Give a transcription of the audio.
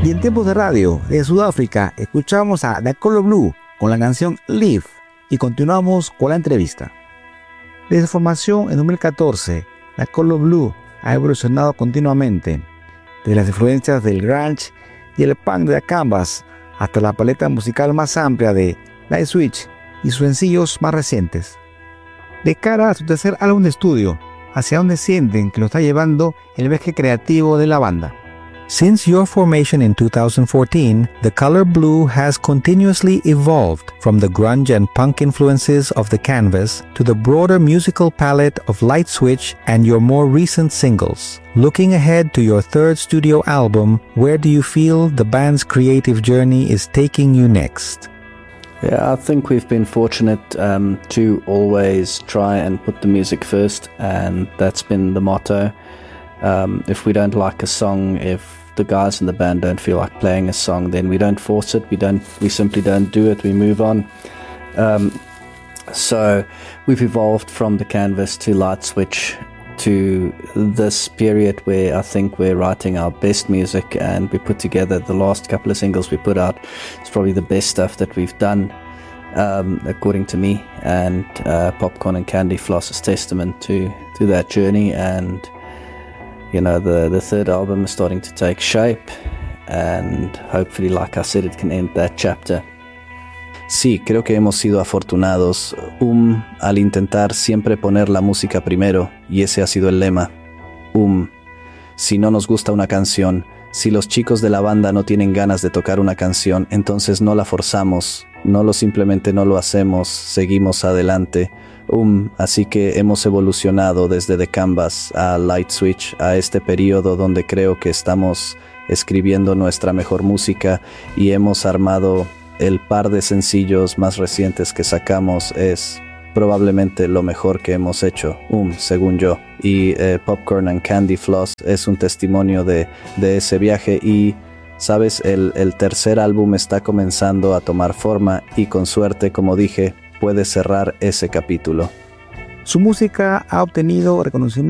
Y en tiempos de radio de Sudáfrica, escuchamos a The Color Blue con la canción Live y continuamos con la entrevista. Desde su formación en 2014, The Color Blue ha evolucionado continuamente, desde las influencias del grunge y el punk de The Canvas hasta la paleta musical más amplia de Light Switch y sus sencillos más recientes. De cara a su tercer álbum de estudio, ¿hacia dónde sienten que lo está llevando el viaje creativo de la banda? Since your formation in 2014, The Color Blue has continuously evolved from the grunge and punk influences of The Canvas to the broader musical palette of Light Switch and your more recent singles. Looking ahead to your third studio album, where do you feel the band's creative journey is taking you next? Yeah, I think we've been fortunate to always try and put the music first, and that's been the motto. If we don't like a song, if the guys in the band don't feel like playing a song, then we don't force it. We simply don't do it. We move on. So we've evolved from The Canvas to Light Switch to this period where I think we're writing our best music, and we put together the last couple of singles we put out. It's probably the best stuff that we've done, according to me, and Popcorn and Candy Floss is testament to that journey. And you know, the third album is starting to take shape, and hopefully, like I said, it can end that chapter. Sí, creo que hemos sido afortunados al intentar siempre poner la música primero, y ese ha sido el lema. Si no nos gusta una canción, si los chicos de la banda no tienen ganas de tocar una canción, entonces no la forzamos, simplemente no lo hacemos, seguimos adelante. Así que hemos evolucionado desde The Canvas a Light Switch, a este periodo donde creo que estamos escribiendo nuestra mejor música, y hemos armado el par de sencillos más recientes que sacamos. Es probablemente lo mejor que hemos hecho, según yo. Y Popcorn and Candy Floss es un testimonio de ese viaje. Y sabes, el tercer álbum está comenzando a tomar forma, y con suerte, como dije, puede cerrar ese capítulo. Su música ha obtenido reconocimiento